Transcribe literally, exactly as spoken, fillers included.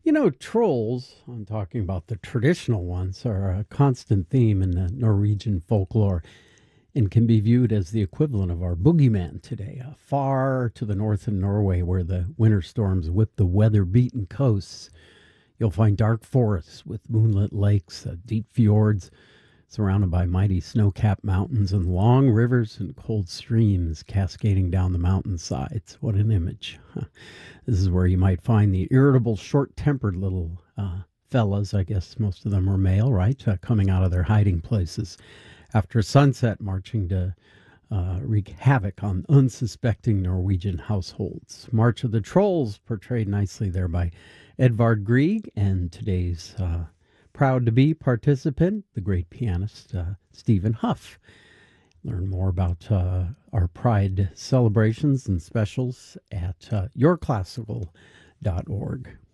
You know, trolls, I'm talking about the traditional ones, are a constant theme in the Norwegian folklore and can be viewed as the equivalent of our boogeyman today. Uh, far to the north in Norway, where the winter storms whip the weather beaten coasts, you'll find dark forests with moonlit lakes, uh, deep fjords, surrounded by mighty snow capped mountains and long rivers and cold streams cascading down the mountainsides. What an image! This is where you might find the irritable, short tempered little uh, fellas. I guess most of them are male, right? Uh, coming out of their hiding places after sunset, marching to uh, wreak havoc on unsuspecting Norwegian households. March of the Trolls, portrayed nicely there by Edvard Grieg, and today's uh, proud to be participant, the great pianist uh, Stephen Huff. Learn more about uh, our Pride celebrations and specials at uh, your classical dot org.